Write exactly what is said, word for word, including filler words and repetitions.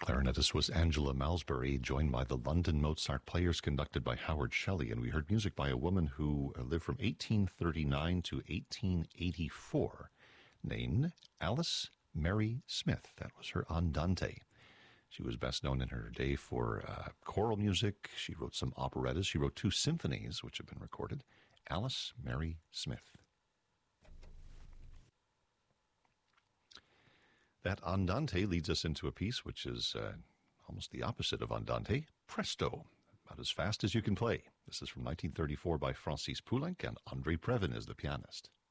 Clarinetist was Angela Malmesbury, joined by the London Mozart Players conducted by Howard Shelley, and we heard music by a woman who lived from eighteen thirty-nine to eighteen eighty-four, named Alice Mary Smith. That was her Andante. She was best known in her day for uh, choral music. She wrote some operettas. She wrote two symphonies, which have been recorded. Alice Mary Smith. That Andante leads us into a piece which is uh, almost the opposite of Andante, Presto, about as fast as you can play. This is from nineteen thirty-four by Francis Poulenc, and André Previn is the pianist.